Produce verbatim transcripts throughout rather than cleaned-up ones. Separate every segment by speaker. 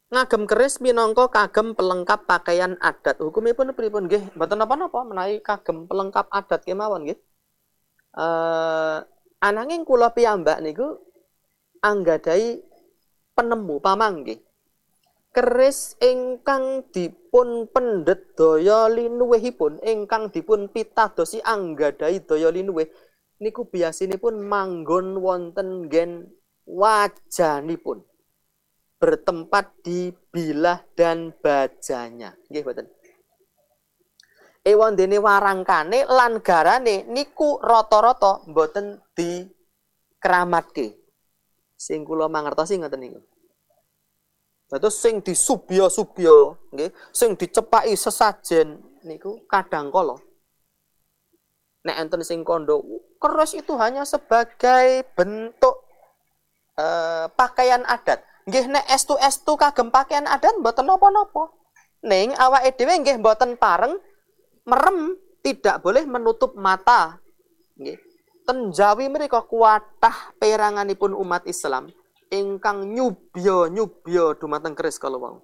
Speaker 1: ngagem keris minangka kagem pelengkap pakaian adat. Hukumipun pripun nggih? Mboten napa-napa menawi kagem pelengkap adat kemawon nggih. Eh ananging kula piyambak niku anggadhahi penemu pamanggih. Keris ingkang dipun pendhet daya linuwihipun, ingkang dipun pitadosi anggadhahi daya linuwih niku biasinipun manggon wonten nggen wajanipun. Bertempat di bilah dan bajanya. Nggih mboten. Ewan dene warangkane lan garane niku rata-rata mboten dikeramatke. Sing kula mangertosi ngoten niku. Dados sing disubya-subya, nggih, sing dicepaki sesajen niku kadang kala nek enten sing kandha keris itu hanya sebagai bentuk eh, pakaian adat. Nggih nek estu-estu kagem pakaian adat mboten napa-napa. Ning awake dhewe nggih mboten pareng merem, tidak boleh menutup mata. Nggih. Ten Jawi mriku kuatah peranganipun umat Islam ingkang nyubya-nyubya dumateng keris kala wau.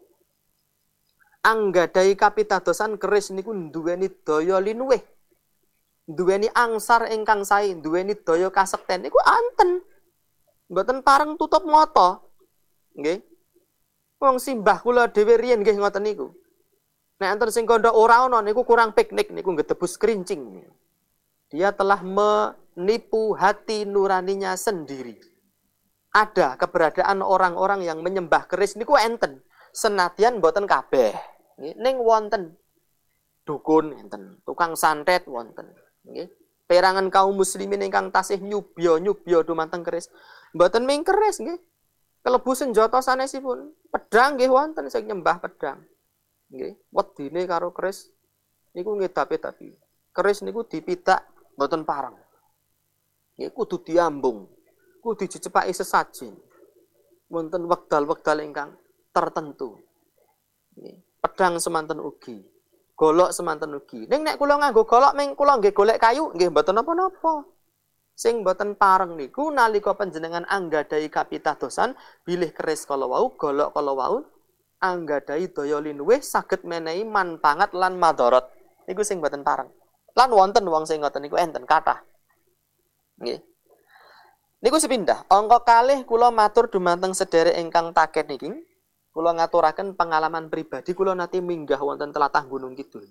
Speaker 1: Anggadhahi kapitadosan keris niku duweni daya linuwih. Duweni angsar ingkang sae, duweni daya kasekten niku anten. Mboten pareng tutup mata. Nggih. Wong simbah kula dhewe riyen nggih ngoten niku. Nek enten sing kandha ora ana niku kurang piknik niku ngedebus kerincing. Dia telah menipu hati nuraninya sendiri. Ada keberadaan orang-orang yang menyembah keris niku enten. Senadyan mboten kabeh. Ning wonten dukun enten, tukang santet wonten. Nggih. Perangan kaum muslimin ingkang tasih nyubya-nyubya dumateng keris. Mboten ming keris nggih. Kelebu senjata sanesipun. Pedang nggih wonten sing nyembah pedang. Nggih. Wedine karo keris niku ngedapi-dapi. Keris niku dipitak mboten pareng. Nggih kudu diambung. Kudu dicepaki sesajen. Wonten wekdal-wekdal ingkang tertentu. Nggih. Pedang semanten ugi. Golok semanten ugi. Ning nek kula nganggo golok ming kula nggih golek kayu nggih mboten napa-napa. Sing mboten pareng niku nalika panjenengan anggadhahi kapitadosan bilih keris kala wau, golok kala wau anggadhahi daya linuwih saged menehi manpangat lan madharat. Niku sing mboten pareng. Lan wonten wong sing ngoten niku enten kathah. Nggih. Niku sepindah, angka kalih kula matur dumateng sederek ingkang taket niki. Kula ngaturaken pengalaman pribadi kula nate minggah wonten tlatah Gunung Kidul.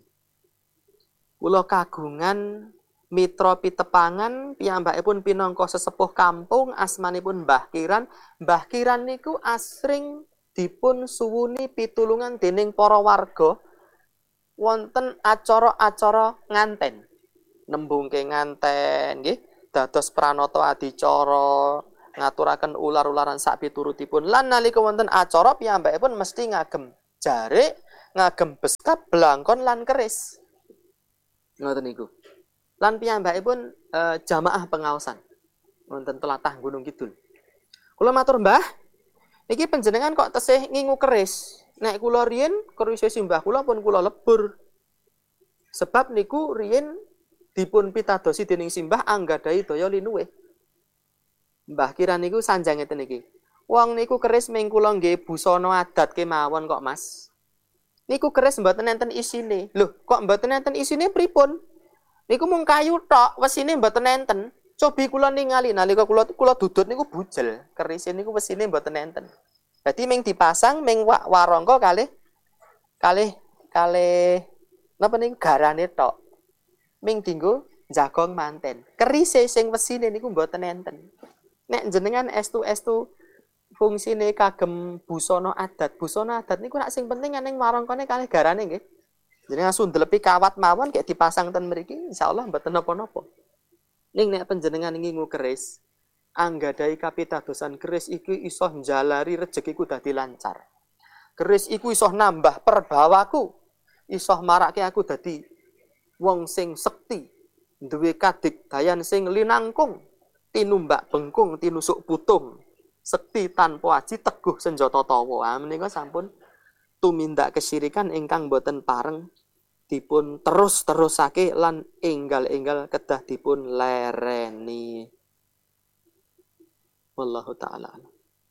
Speaker 1: Kula kagungan mitra pitepangan piyambakipun pinangka sesepuh kampung asmanipun Mbah Kiran. Mbah Kiran niku asring dipun suwuni pitulungan dening para warga wonten acara-acara nganten. Nembungke nganten nggih. Dados pranata adicara, ngaturaken ular-ularan sak piturutipun lan nalika wonten acara piyambakipun mesti ngagem jarik, ngagem beskap, blangkon lan keris. Ngoten niku. Lan piyambakipun e, jamaah pengaosan wonten tlatah Gunung Kidul. Kula matur, Mbah, niki panjenengan kok tesih ngingu keris. Nek kula riyen keris simbah kula pun kula lebur. Sebab niku riyen dipun pitadosi dening simbah anggadhahi daya linuwih. Mbah Kiran niku sanjang ngeten iki. Wong niku keris ming kula nggih busana adat kemawon kok, Mas. Niku keris mboten enten isine. Lho, kok mboten enten isine pripun? Niku mung kayu tok, wesine mboten enten. Cobi kula ningali nalika kula kula dudut niku bujel. Keris niku wesine mboten enten. Dadi ming dipasang ming warangka kalih kalih kalih napa niku garane tok. Ming dinggo jagong manten. Kerise sing wesine niku mboten enten. Nek jenengan estu-estu fungsine kagem busana adat. Busana adat niku nek sing penting ning warangkane kalih garane nggih. Jenengan sundelepi kawat mawon kayak dipasang ten mriki insyaallah mboten napa-napa. Ning nek panjenengan ngingu keris, anggadhahi kapitadosan keris iki iso njalari rezekiku dadi lancar. Keris iku iso nambah perbawaku. Iso marake aku dadi wong sing sekti, duwe kadigdayan sing linangkung, tinumbak bengkung, tinusuk putung, sekti tanpa aji, teguh senjata tawa. Ah menika sampun tumindak kesyirikan ingkang boten pareng dipun terus-terusake lan enggal-enggal kedah dipun lereni. Wallahu taala.